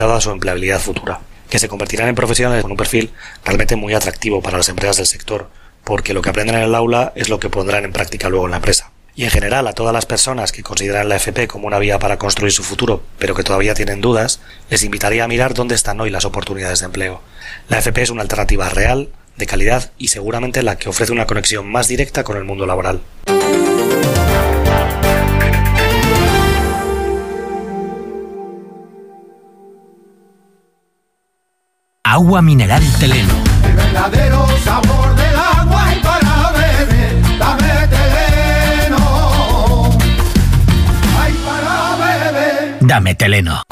dada su empleabilidad futura, que se convertirán en profesionales con un perfil realmente muy atractivo para las empresas del sector, porque lo que aprenden en el aula es lo que pondrán en práctica luego en la empresa. Y en general a todas las personas que consideran la FP como una vía para construir su futuro, pero que todavía tienen dudas, les invitaría a mirar dónde están hoy las oportunidades de empleo. La FP es una alternativa real, de calidad y seguramente la que ofrece una conexión más directa con el mundo laboral. Agua mineral Teleno. El verdadero sabor del agua y para beber, dame Teleno. Ay, para beber. Dame Teleno.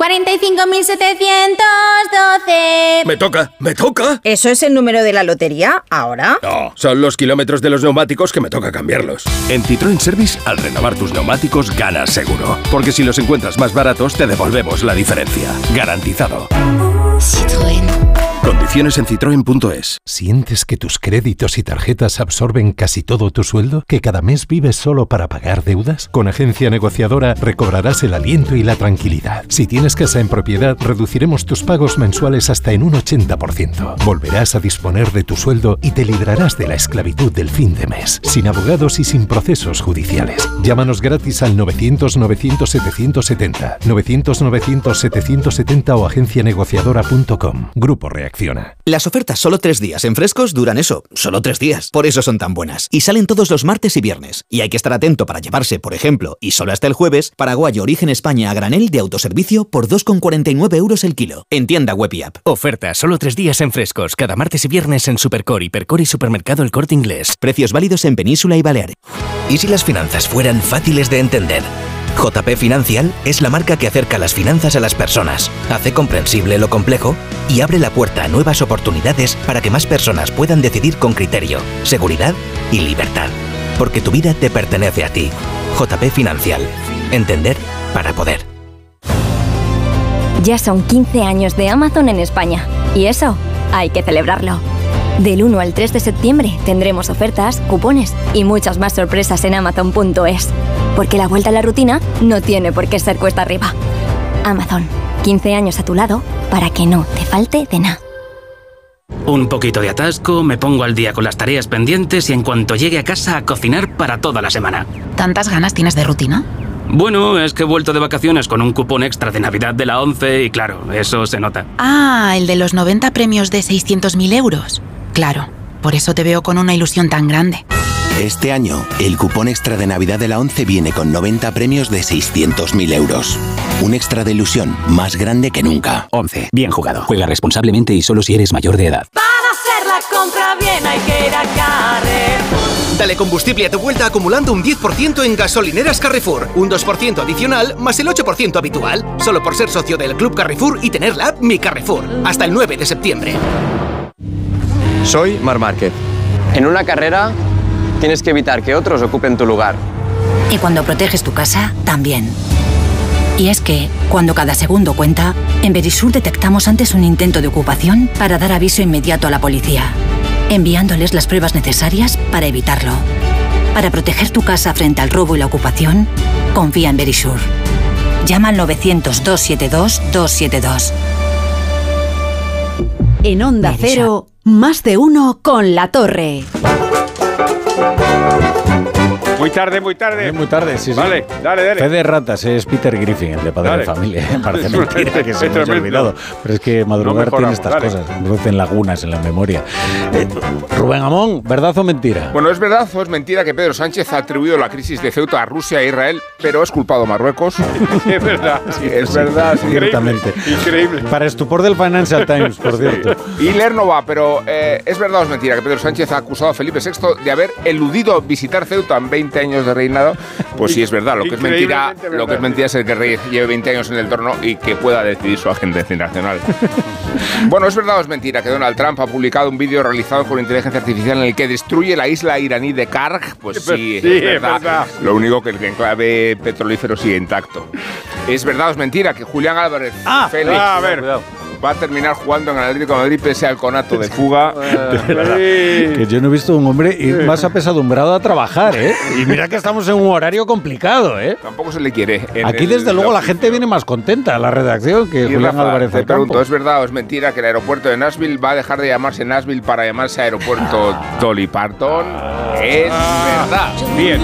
45.712. Me toca. ¿Eso es el número de la lotería ahora? No, son los kilómetros de los neumáticos que me toca cambiarlos. En Citroën Service, al renovar tus neumáticos, ganas seguro. Porque si los encuentras más baratos, te devolvemos la diferencia. Garantizado. Citroën. Condiciones en citroen.es. ¿Sientes que tus créditos y tarjetas absorben casi todo tu sueldo? ¿Que cada mes vives solo para pagar deudas? Con Agencia Negociadora recobrarás el aliento y la tranquilidad. Si tienes casa en propiedad, reduciremos tus pagos mensuales hasta en un 80%. Volverás a disponer de tu sueldo y te librarás de la esclavitud del fin de mes, sin abogados y sin procesos judiciales. Llámanos gratis al 900-900-770, 900-900-770 o agencianegociadora.com. Grupo Reacciona. Las ofertas solo 3 días en Frescos duran eso, solo 3 días. Por eso son tan buenas. Y salen todos los martes y viernes. Y hay que estar atento para llevarse, por ejemplo, y solo hasta el jueves, paraguayo origen España a granel de autoservicio por 2,49 euros el kilo. En tienda web y app. Oferta solo 3 días en Frescos, cada martes y viernes en Supercore, Hipercore y Supermercado El Corte Inglés. Precios válidos en Península y Baleares. ¿Y si las finanzas fueran fáciles de entender? JP Financial es la marca que acerca las finanzas a las personas, hace comprensible lo complejo y abre la puerta a nuevas oportunidades para que más personas puedan decidir con criterio, seguridad y libertad. Porque tu vida te pertenece a ti. JP Financial. Entender para poder. Ya son 15 años de Amazon en España. Y eso hay que celebrarlo. Del 1 al 3 de septiembre tendremos ofertas, cupones y muchas más sorpresas en Amazon.es. Porque la vuelta a la rutina no tiene por qué ser cuesta arriba. Amazon, 15 años a tu lado para que no te falte de nada. Un poquito de atasco, me pongo al día con las tareas pendientes y en cuanto llegue a casa a cocinar para toda la semana. ¿Tantas ganas tienes de rutina? Bueno, es que he vuelto de vacaciones con un cupón extra de Navidad de la 11 y claro, eso se nota. Ah, el de los 90 premios de 600.000 euros. Claro, por eso te veo con una ilusión tan grande. Este año, el cupón extra de Navidad de la 11 viene con 90 premios de 600.000 euros. Un extra de ilusión más grande que nunca. 11. Bien jugado. Juega responsablemente y solo si eres mayor de edad. Para hacer la compra bien hay que ir a Carrefour. Dale combustible a tu vuelta acumulando un 10% en gasolineras Carrefour. Un 2% adicional más el 8% habitual. Solo por ser socio del Club Carrefour y tener la app Mi Carrefour. Hasta el 9 de septiembre. Soy Marc Márquez. En una carrera tienes que evitar que otros ocupen tu lugar. Y cuando proteges tu casa, también. Y es que, cuando cada segundo cuenta, en Verisur detectamos antes un intento de ocupación para dar aviso inmediato a la policía, enviándoles las pruebas necesarias para evitarlo. Para proteger tu casa frente al robo y la ocupación, confía en Verisur. Llama al 900-272-272. En Onda Cero, más de uno con La Torre. Muy tarde. Muy tarde, sí. Vale, dale. Fe de ratas, es Peter Griffin, el de Padre de Familia. Parece mentira que se me haya olvidado. Pero es que madrugar tiene estas cosas, producen lagunas en la memoria. Rubén Amón, ¿verdad o mentira? Bueno, ¿es verdad o es mentira que Pedro Sánchez ha atribuido la crisis de Ceuta a Rusia e Israel, pero es culpado a Marruecos? Es verdad, es verdad. Ciertamente. Increíble. Para estupor del Financial Times, por cierto. Y leer no va, pero ¿es verdad o es mentira que Pedro Sánchez ha acusado a Felipe VI de haber eludido visitar Ceuta en 20 años de reinado? Pues sí, es verdad. Lo que es mentira es el que el rey lleve 20 años en el trono y que pueda decidir su agenda internacional. Bueno, ¿es verdad o es mentira que Donald Trump ha publicado un vídeo realizado con inteligencia artificial en el que destruye la isla iraní de Karg? Pues sí, es verdad. Lo único que el enclave petrolífero sigue intacto. ¿Es verdad o es mentira que Julián Álvarez, Félix, va a terminar jugando en el Atlético de Madrid pese al conato de fuga. Que yo no he visto un hombre más apesadumbrado a trabajar, ¿eh? Y mira que estamos en un horario complicado, ¿eh? Tampoco se le quiere. Aquí desde luego la gente viene más contenta a la redacción que Julián Rafa, Álvarez te de pregunto, Campo. ¿es verdad o es mentira que el aeropuerto de Nashville va a dejar de llamarse Nashville para llamarse Aeropuerto Dolly Parton? Es verdad. Bien.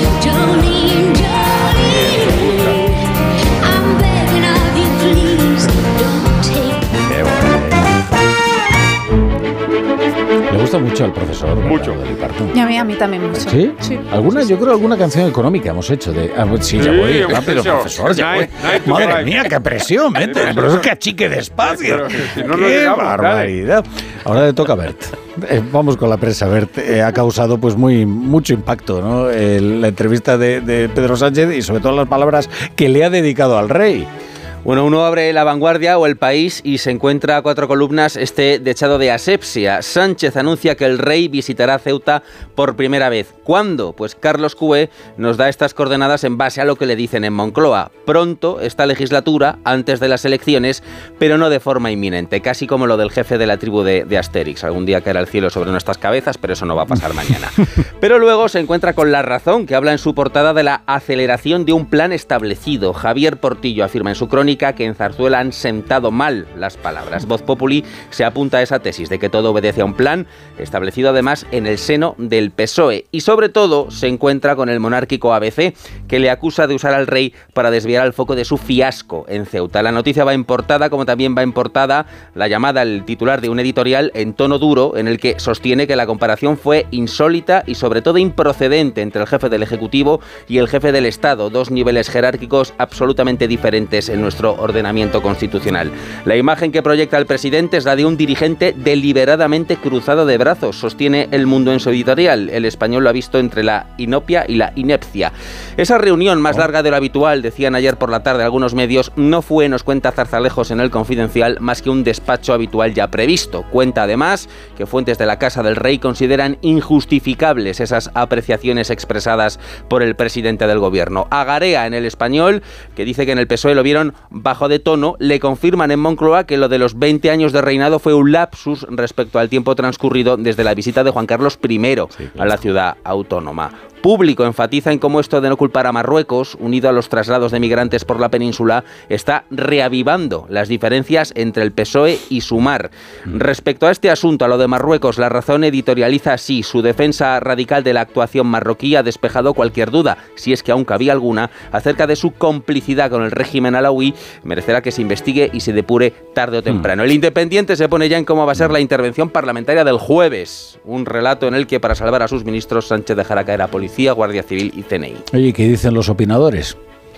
Le gusta mucho al profesor. Mucho. Y a mí también mucho. ¿Sí? Yo creo alguna canción económica hemos hecho de... sí, ya voy rápido, profesor, ya voy. Madre mía, qué presión, mete. El profesor que achique despacio. ¡Qué barbaridad! Ahora le toca a Bert. Vamos con la prensa. Bert ha causado pues mucho impacto, ¿no? La entrevista de Pedro Sánchez y sobre todo las palabras que le ha dedicado al rey. Bueno, uno abre La Vanguardia o El País y se encuentra a 4 columnas dechado de asepsia. Sánchez anuncia que el rey visitará Ceuta por primera vez. ¿Cuándo? Pues Carlos Cue nos da estas coordenadas en base a lo que le dicen en Moncloa. Pronto, esta legislatura, antes de las elecciones, pero no de forma inminente. Casi como lo del jefe de la tribu de Asterix. Algún día caerá el cielo sobre nuestras cabezas, pero eso no va a pasar mañana. Pero luego se encuentra con La Razón, que habla en su portada de la aceleración de un plan establecido. Javier Portillo afirma en su crónica que en Zarzuela han sentado mal las palabras. Voz Populi se apunta a esa tesis de que todo obedece a un plan establecido además en el seno del PSOE y sobre todo se encuentra con el monárquico ABC que le acusa de usar al rey para desviar el foco de su fiasco en Ceuta. La noticia va en portada, como también va en portada la llamada al titular de un editorial en tono duro en el que sostiene que la comparación fue insólita y sobre todo improcedente entre el jefe del Ejecutivo y el jefe del Estado, dos niveles jerárquicos absolutamente diferentes en nuestro ordenamiento constitucional. La imagen que proyecta el presidente es la de un dirigente deliberadamente cruzado de brazos, sostiene El Mundo en su editorial. El Español lo ha visto entre la inopia y la inepcia. Esa reunión más larga de lo habitual, decían ayer por la tarde algunos medios, no fue, nos cuenta Zarzalejos en El Confidencial, más que un despacho habitual ya previsto. Cuenta además que fuentes de la Casa del Rey consideran injustificables esas apreciaciones expresadas por el presidente del gobierno. Agarea en El Español, que dice que en el PSOE lo vieron bajo de tono, le confirman en Moncloa que lo de los 20 años de reinado fue un lapsus respecto al tiempo transcurrido desde la visita de Juan Carlos I a la ciudad autónoma. Público enfatiza en cómo esto de no culpar a Marruecos, unido a los traslados de migrantes por la península, está reavivando las diferencias entre el PSOE y Sumar. Respecto a este asunto, a lo de Marruecos, La Razón editorializa así: su defensa radical de la actuación marroquí ha despejado cualquier duda, si es que aún cabía alguna, acerca de su complicidad con el régimen alauí. Merecerá que se investigue y se depure tarde o temprano. El Independiente se pone ya en cómo va a ser la intervención parlamentaria del jueves, un relato en el que para salvar a sus ministros Sánchez dejará caer a policía, Guardia Civil y CNI. Oye, ¿qué dicen los opinadores?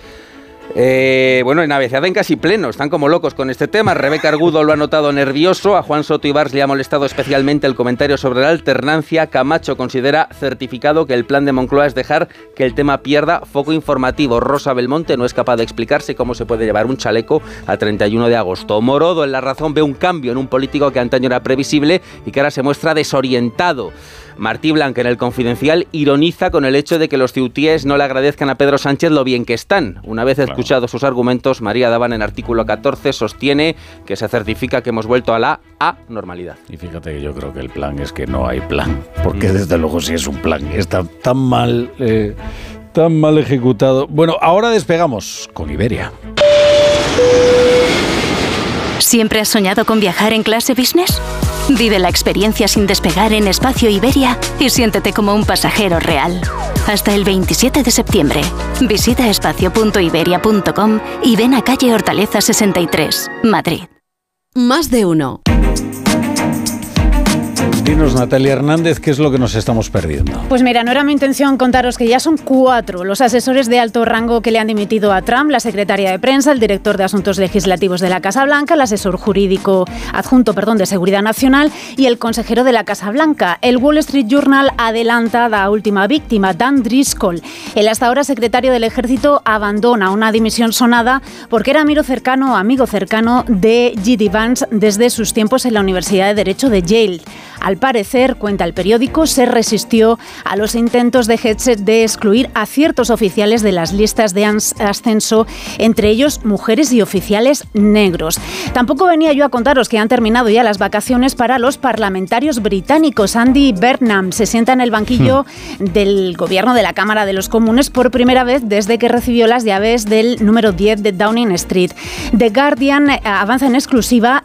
Bueno, en ABC en casi pleno, están como locos con este tema. Rebeca Argudo lo ha notado nervioso, a Juan Soto Ibars le ha molestado especialmente el comentario sobre la alternancia. Camacho considera certificado que el plan de Moncloa es dejar que el tema pierda foco informativo. Rosa Belmonte no es capaz de explicarse cómo se puede llevar un chaleco a 31 de agosto. Morodo en La Razón ve un cambio en un político que antaño era previsible y que ahora se muestra desorientado. Martí Blanc en El Confidencial ironiza con el hecho de que los ceutíes no le agradezcan a Pedro Sánchez lo bien que están. Una vez escuchados sus argumentos, María Daban en artículo 14 sostiene que se certifica que hemos vuelto a la anormalidad. Y fíjate que yo creo que el plan es que no hay plan, porque desde luego sí es un plan, está tan mal ejecutado. Bueno, ahora despegamos con Iberia. ¿Siempre has soñado con viajar en clase business? Vive la experiencia sin despegar en Espacio Iberia y siéntete como un pasajero real. Hasta el 27 de septiembre. Visita espacio.iberia.com y ven a calle Hortaleza 63, Madrid. Más de uno. Dinos, Natalia Hernández, ¿qué es lo que nos estamos perdiendo? Pues mira, no era mi intención contaros que ya son 4 los asesores de alto rango que le han dimitido a Trump: la secretaria de prensa, el director de Asuntos Legislativos de la Casa Blanca, el asesor jurídico adjunto, de Seguridad Nacional y el consejero de la Casa Blanca. El Wall Street Journal adelanta la última víctima, Dan Driscoll. El hasta ahora secretario del Ejército abandona una dimisión sonada porque era amigo cercano de J.D. Vance desde sus tiempos en la Universidad de Derecho de Yale. Al parecer, cuenta el periódico, se resistió a los intentos de Hegseth de excluir a ciertos oficiales de las listas de ascenso, entre ellos mujeres y oficiales negros. Tampoco venía yo a contaros que han terminado ya las vacaciones para los parlamentarios británicos. Andy Burnham se sienta en el banquillo del gobierno de la Cámara de los Comunes por primera vez desde que recibió las llaves del número 10 de Downing Street. The Guardian avanza en exclusiva